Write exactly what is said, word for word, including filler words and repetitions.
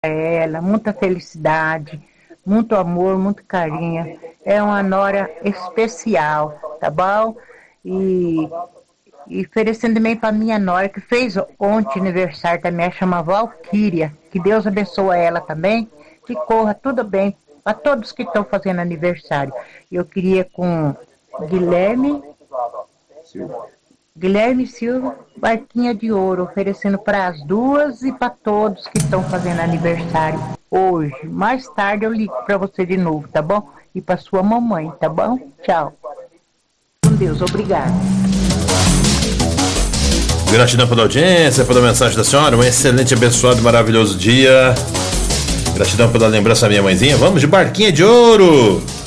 ela, muita felicidade, muito amor, muito carinho. É uma nora especial, tá bom? E, e oferecendo também para minha nora, que fez ontem aniversário também, chama Valquíria. Que Deus abençoe ela também, que corra tudo bem para todos que estão fazendo aniversário. Eu queria com Guilherme, Guilherme Silva, Barquinha de Ouro, oferecendo para as duas e para todos que estão fazendo aniversário hoje. Mais tarde eu ligo para você de novo, tá bom? E para sua mamãe, tá bom? Tchau. Com Deus, obrigado. Gratidão pela audiência, pela mensagem da senhora. Um excelente, abençoado, maravilhoso dia. Gratidão pela lembrança da minha mãezinha. Vamos de Barquinha de Ouro.